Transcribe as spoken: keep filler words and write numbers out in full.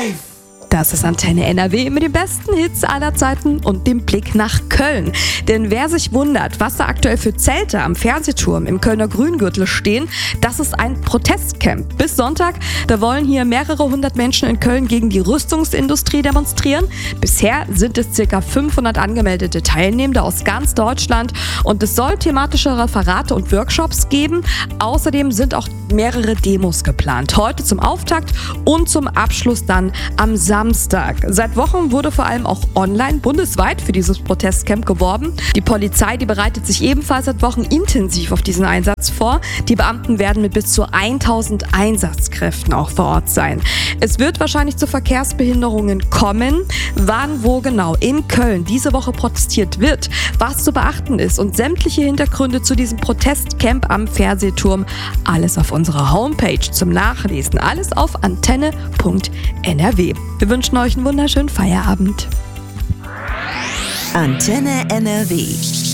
Live! Das ist Antenne N R W mit den besten Hits aller Zeiten und dem Blick nach Köln. Denn wer sich wundert, was da aktuell für Zelte am Fernsehturm im Kölner Grüngürtel stehen, das ist ein Protestcamp. Bis Sonntag, da wollen hier mehrere hundert Menschen in Köln gegen die Rüstungsindustrie demonstrieren. Bisher sind es ca. fünfhundert angemeldete Teilnehmende aus ganz Deutschland und es soll thematische Referate und Workshops geben. Außerdem sind auch mehrere Demos geplant. Heute zum Auftakt und zum Abschluss dann am Samstag. Seit Wochen wurde vor allem auch online bundesweit für dieses Protestcamp geworben. Die Polizei, die bereitet sich ebenfalls seit Wochen intensiv auf diesen Einsatz vor. Die Beamten werden mit bis zu tausend Einsatzkräften auch vor Ort sein. Es wird wahrscheinlich zu Verkehrsbehinderungen kommen. Wann, wo genau in Köln diese Woche protestiert wird, was zu beachten ist und sämtliche Hintergründe zu diesem Protestcamp am Fernsehturm, alles auf unserer Homepage zum Nachlesen. Alles auf antenne punkt n r w. Wir wünschen euch einen wunderschönen Feierabend. Antenne N R W.